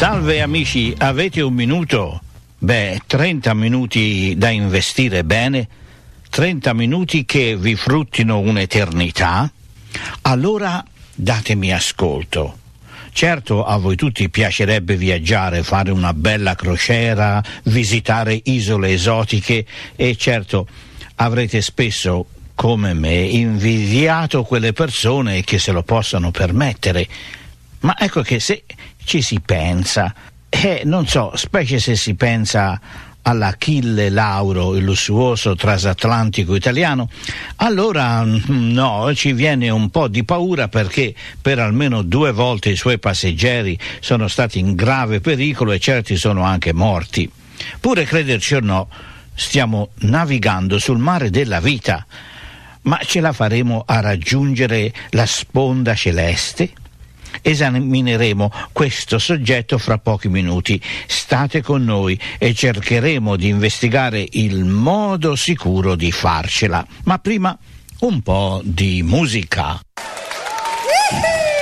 Salve amici, avete un minuto? 30 minuti da investire bene, 30 minuti che vi fruttino un'eternità? Allora datemi ascolto. Certo, a voi tutti piacerebbe viaggiare, fare una bella crociera, visitare isole esotiche e certo avrete spesso, come me, invidiato quelle persone che se lo possano permettere. Ma ecco che se ci si pensa, non so, specie se si pensa all'Achille Lauro, il lussuoso transatlantico italiano, allora no, ci viene un po' di paura perché per almeno 2 volte i suoi passeggeri sono stati in grave pericolo e certi sono anche morti. Pure crederci o no, stiamo navigando sul mare della vita, ma ce la faremo a raggiungere la sponda celeste? Esamineremo questo soggetto fra pochi minuti. State con noi e cercheremo di investigare il modo sicuro di farcela. Ma prima un po' di musica.